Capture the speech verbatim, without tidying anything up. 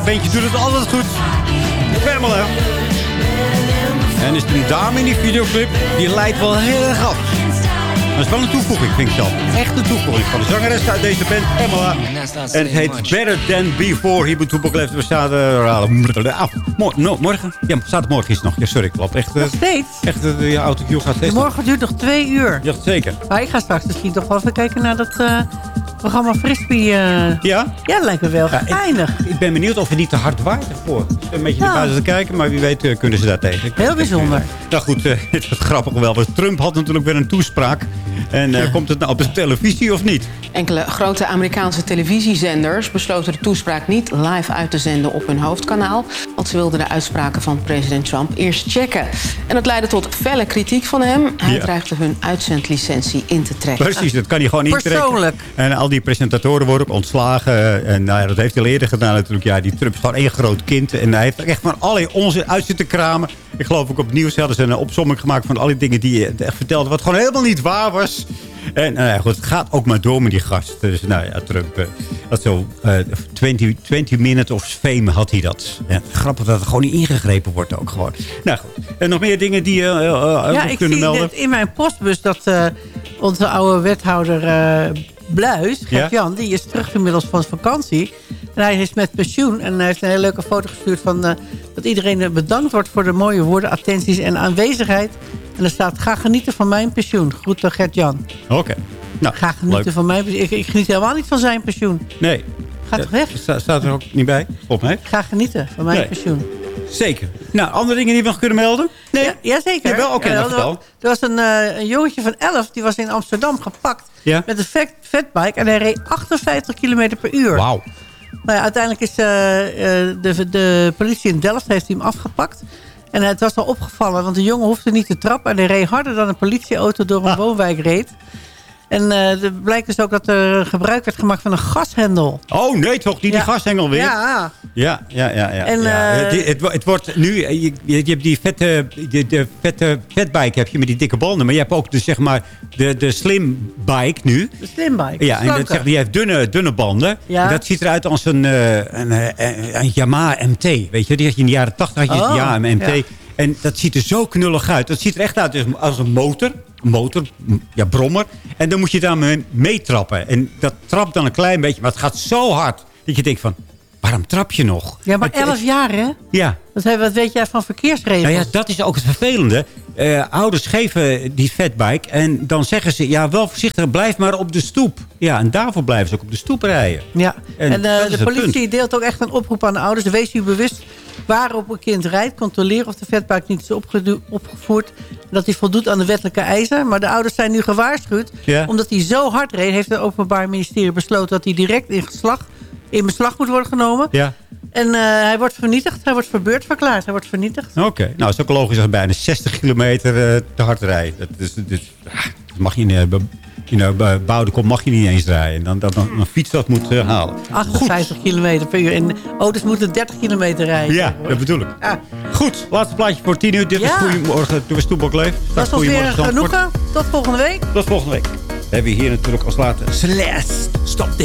Beentje doet het altijd goed. Pamela. En is er een dame in die videoclip, die lijkt wel heel erg af. Dat is wel een toevoeging, vind ik zelf. Echt een toevoeging van de zangeres uit deze band, Pamela. En het heet Better Than Before. Hier bij Toepak leeft. We staan uh, mor no, morgen. Ja, zaterdagmorgen is het nog. Ja, sorry, ik klap. Echt, uh, nog steeds? Echt, uh, de autocue gaat steeds. Morgen duurt nog twee uur. Ja, zeker. Maar ik ga straks misschien toch wel even kijken naar dat uh, programma Frisbee. Uh... Ja? Ja, dat lijkt me wel ja, geinig. Ik, ik ben benieuwd of het niet te hard waait ervoor. Een beetje naar buiten te kijken, maar wie weet uh, kunnen ze daar tegen. Heel bijzonder. Nou goed, uh, het was grappig wel. Want Trump had natuurlijk weer een toespraak. En uh, komt het nou op de televisie of niet? Enkele grote Amerikaanse televisiezenders besloten de toespraak niet live uit te zenden op hun hoofdkanaal. Want ze wilden de uitspraken van president Trump eerst checken. En dat leidde tot felle kritiek van hem. Hij ja. dreigde hun uitzendlicentie in te trekken. Precies, dat kan hij gewoon intrekken. Persoonlijk. En al die presentatoren worden ook ontslagen. En nou ja, dat heeft hij al eerder gedaan natuurlijk. Ja, die Trump is gewoon één groot kind. En hij heeft echt van allerlei onzin uit zitten kramen. Ik geloof ook op het nieuws hadden ze een opsomming gemaakt van al die dingen die hij echt vertelde. Wat gewoon helemaal niet waar was. En nou ja, goed, het gaat ook maar door met die gast. Dus nou ja, Trump uh, had zo uh, twintig, twintig minutes of fame had hij dat. Ja, grappig dat er gewoon niet ingegrepen wordt ook gewoon. Nou goed, en nog meer dingen die uh, uh, ja, uh, kunnen melden? Ja, ik zie in mijn postbus dat uh, onze oude wethouder uh, Bluis, Gert-Jan, ja? die is terug inmiddels van vakantie. En hij is met pensioen en hij heeft een hele leuke foto gestuurd van uh, dat iedereen bedankt wordt voor de mooie woorden, attenties en aanwezigheid. En er staat, ga genieten van mijn pensioen. Groeten Gert-Jan. Oké. Okay. Nou, ga genieten leuk. van mijn pensioen. Ik, ik geniet helemaal niet van zijn pensioen. Nee. Gaat ja, toch weg? Sta, staat er ook niet bij, volgens mij. Ga genieten van mijn nee. pensioen. Zeker. Nou, andere dingen die we nog kunnen melden? Nee. Ja, jazeker. Ja, wel, oké, okay, ja, dat vertel. Er was een, uh, een jongetje van elf, die was in Amsterdam gepakt. Ja? Met een vet, fatbike en hij reed achtenvijftig kilometer per uur. Wauw. Nou ja, uiteindelijk is uh, uh, de, de politie in Delft heeft hem afgepakt. En het was al opgevallen, want de jongen hoefde niet te trappen. En hij reed harder dan een politieauto door een ah. woonwijk reed. En uh, er blijkt dus ook dat er gebruik werd gemaakt van een gashendel. Oh nee, toch? Niet ja. die gashendel weer? Ja. Ja, ja, ja. ja, en, ja. Uh, het, het, het wordt nu... Je, je hebt die vette, de, de vette fatbike heb je met die dikke banden. Maar je hebt ook de, zeg maar, de, de slim bike nu. De slim bike. Ja, en dat, zeg, die heeft dunne, dunne banden. Ja. En dat ziet eruit als een, uh, een, een, een Yamaha M T. Weet je, die had je in de jaren tachtig had je oh, ja, een M T. Ja. En dat ziet er zo knullig uit. Dat ziet er echt uit als een motor. motor, ja, brommer. En dan moet je daarmee meetrappen. En dat trapt dan een klein beetje, maar het gaat zo hard dat je denkt van, waarom trap je nog? Ja, maar elf jaar, hè? Ja. Wat, wat weet jij van verkeersregels? Nou ja, dat is ook het vervelende. Uh, ouders geven die fatbike en dan zeggen ze, ja, wel voorzichtig, blijf maar op de stoep. Ja, en daarvoor blijven ze ook op de stoep rijden. Ja, en, en uh, de politie punt. deelt ook echt een oproep aan de ouders. Wees u bewust waarop een kind rijdt. Controleer of de fatbike niet is opgevoerd. Dat hij voldoet aan de wettelijke eisen. Maar de ouders zijn nu gewaarschuwd. Ja. Omdat hij zo hard reed, heeft het Openbaar Ministerie besloten dat hij direct in, geslag, in beslag moet worden genomen. Ja. En uh, hij wordt vernietigd. Hij wordt verbeurdverklaard. Hij wordt vernietigd. Oké. Okay. Nou, het is ook logisch als bijna zestig kilometer uh, te hard rijden. Dat, is, dat, is, dat mag je niet... You know, bij Boudekom mag je niet eens rijden. Dan, dan, dan een fiets dat moet uh, halen. achtenvijftig kilometer per uur. En auto's moeten dertig kilometer rijden. Ja, dat bedoel ik. Ja. Goed, laatste plaatje voor tien uur. Dit ja. is Goedemorgen. Dit was Toepak Leeft. Dat was weer genoegen. Tot volgende week. Tot volgende week. We hebben hier natuurlijk als later Celeste. Stop dit.